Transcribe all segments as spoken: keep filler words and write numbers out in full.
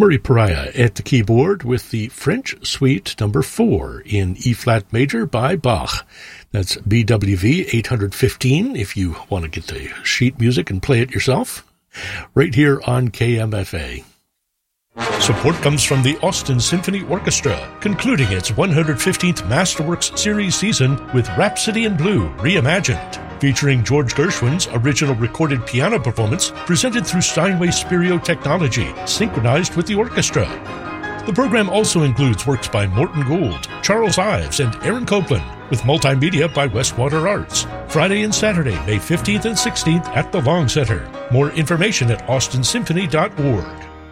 Murray Pariah at the keyboard with the French Suite number four in E-flat major by Bach. That's B W V eight fifteen if you want to get the sheet music and play it yourself, right here on K M F A. Support comes from the Austin Symphony Orchestra, concluding its one hundred fifteenth Masterworks Series season with Rhapsody in Blue Reimagined, featuring George Gershwin's original recorded piano performance presented through Steinway Spirio technology, synchronized with the orchestra. The program also includes works by Morton Gould, Charles Ives, and Aaron Copland, with multimedia by Westwater Arts. Friday and Saturday, May fifteenth and sixteenth at the Long Center. More information at austin symphony dot org.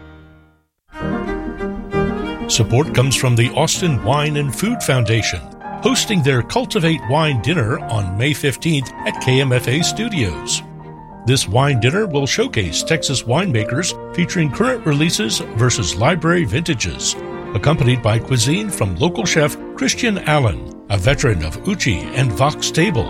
Support comes from the Austin Wine and Food Foundation, hosting their Cultivate Wine Dinner on May fifteenth at K M F A Studios. This wine dinner will showcase Texas winemakers featuring current releases versus library vintages, accompanied by cuisine from local chef Christian Allen, a veteran of Uchi and Vox Table.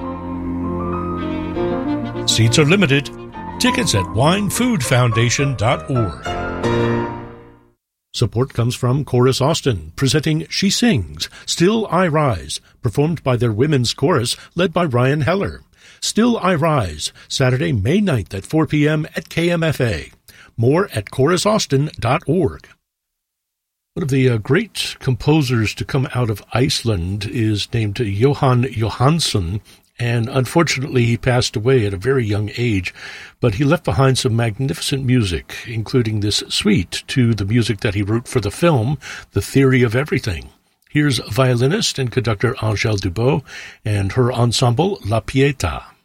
Seats are limited. Tickets at wine food foundation dot org. Support comes from Chorus Austin, presenting She Sings, Still I Rise, performed by their women's chorus led by Ryan Heller. Still I Rise, Saturday, May ninth at four p.m. at K M F A. More at chorus austin dot org. One of the uh, great composers to come out of Iceland is named Jóhann Jóhannsson, and unfortunately he passed away at a very young age, but he left behind some magnificent music, including this suite to the music that he wrote for the film, The Theory of Everything. Here's violinist and conductor Angèle Dubos and her ensemble La Pietà.